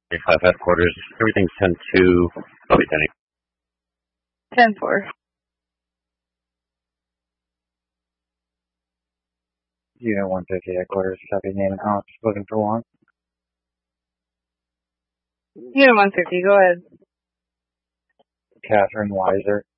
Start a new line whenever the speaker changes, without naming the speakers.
5 headquarters. Everything's 10-2. Copy, Penny.
10-4.
Unit 150 headquarters, copy, name and house, looking for one.
Unit 150, go ahead.
Catherine Weiser.